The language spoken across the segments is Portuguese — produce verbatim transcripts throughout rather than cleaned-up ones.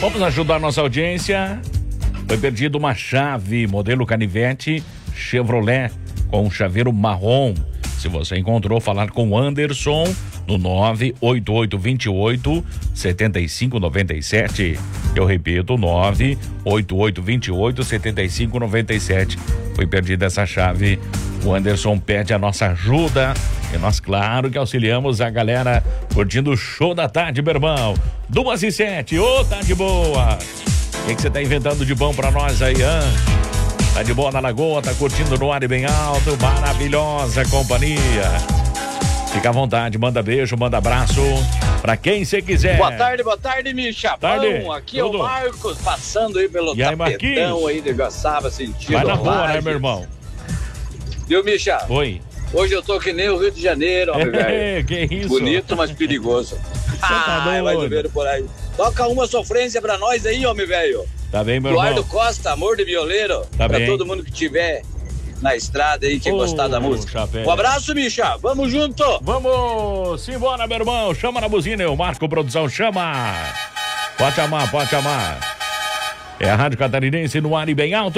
Vamos ajudar a nossa audiência. Foi perdida uma chave modelo canivete Chevrolet com um chaveiro marrom. Se você encontrou, falar com o Anderson no nove oito oito dois oito sete cinco nove sete. Eu repito, nove oito oito dois oito sete cinco nove sete. Foi perdida essa chave. O Anderson pede a nossa ajuda e nós, claro, que auxiliamos a galera curtindo o show da tarde, meu irmão. Duas e sete, ô, tarde boa. O que, que você tá inventando de bom pra nós aí, hã? Tá de boa na lagoa, tá curtindo no ar e bem alto, maravilhosa companhia. Fica à vontade, manda beijo, manda abraço pra quem você quiser. Boa tarde, boa tarde, Micha. Tarde. Bom, aqui Tudo. é o Marcos, passando aí pelo E aí, tapetão aí de Gaçaba, sentido vai na boa, Lages. né, meu irmão? Viu, Micha? Oi. Hoje eu tô que nem o Rio de Janeiro, homem, velho. Que isso? Bonito, mas perigoso. tá Ah, vai doido. ver por aí. Toca uma sofrência pra nós aí, homem, velho. Tá bem, meu Eduardo irmão? Costa, amor de violeiro. Tá pra bem. todo mundo que tiver na estrada aí, que Ô, gostar da música. chapéu. Um abraço, Micha. Vamos junto. Vamos embora, meu irmão. Chama na buzina, eu Marco Produção, chama. Pode chamar, pode chamar. É a Rádio Catarinense no ar e bem alto.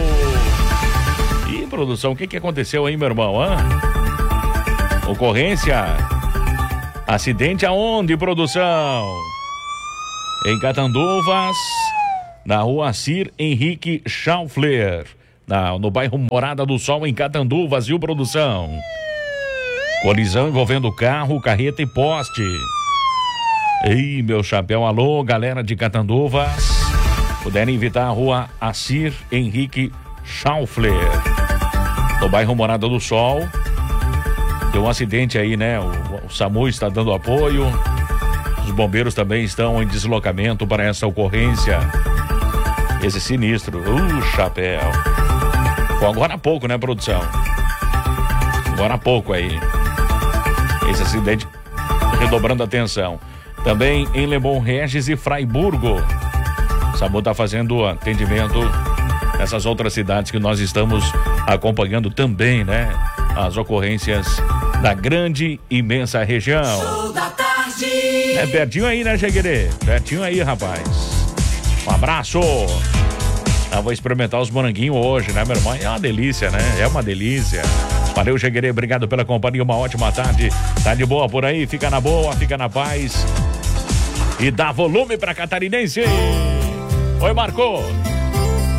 Ih, produção, o que que aconteceu aí, meu irmão? Hã? Ocorrência. Acidente aonde, produção? Em Catanduvas, na rua Sir Henrique Schaufler, na, no bairro Morada do Sol, em Catanduvas, viu, produção? Colisão envolvendo carro, carreta e poste. Ei, meu chapéu, alô, galera de Catanduvas. Puderem evitar a rua Assir Henrique Schaufler, no bairro Morada do Sol. Deu um acidente aí, né? O, o SAMU está dando apoio. Os bombeiros também estão em deslocamento para essa ocorrência. Esse sinistro. Uh, chapéu. Foi agora há pouco, né, produção? Agora há pouco aí. Esse acidente redobrando a atenção. Também em Lebon Regis e Fraiburgo. O SAMU está fazendo atendimento nessas outras cidades que nós estamos acompanhando também, né? As ocorrências da grande, imensa região. Show da tarde. É pertinho aí, né, Jeguerê? Pertinho aí, rapaz. Um abraço. Eu vou experimentar os moranguinhos hoje, né, meu irmão? É uma delícia, né? É uma delícia. Valeu, Jeguerê. Obrigado pela companhia. Uma ótima tarde. Tá de boa por aí? Fica na boa, fica na paz. E dá volume pra Catarinense. Oi, Marco.